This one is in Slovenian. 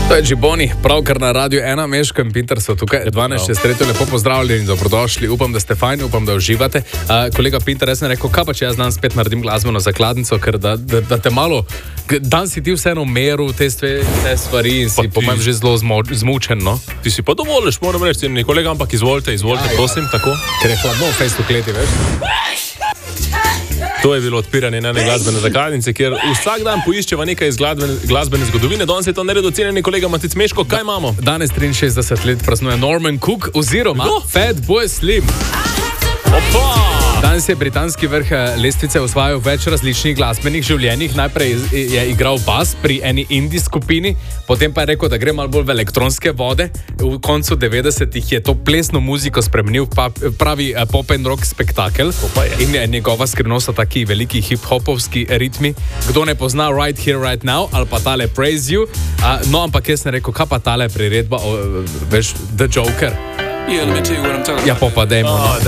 To je Džiboni, pravkar na Radio 1, Meško in Pinter so tukaj. 12.3. lepo pozdravljeni in dobrodošli. Upam, da ste fajni, upam, da uživate. Kolega Pinter, jaz sem rekel, kaj pa če jaz danes spet naredim glasbeno zakladnico, ker da te malo... Dan si ti vseeno meru te stvari in si po mojem že zelo zmučen, no? Ti si pa dovoliš, moram reči, kolega, ampak izvolite, prosim, tako. Ker je hladno v Facebook leti, veš? To je bilo odpiranje ene glasbene zakladnice, kjer vsak dan poiščeva nekaj iz glasbene zgodovine. Danes je to naredil cenjeni kolega Matic Meško. Kaj imamo? Danes 63 let praznuje Norman Cook oziroma Fatboy Slim. Opa! Danes je britanski vrh lestvice osvajal več različnih glasbenih življenjih. Najprej je igral bas pri eni indie skupini, potem pa je rekel, da gre malo bolj v elektronske vode. V koncu 90-ih je to plesno muziko spremenil v pravi pop and rock spektakel. In njegova skrivnost so taki veliki hip-hopovski ritmi. Kdo ne pozna Right Here, Right Now ali pa tale Praise You. No, ampak jaz sem rekel, kaj pa tale priredba, veš, The Joker. Ja, pa dajmo.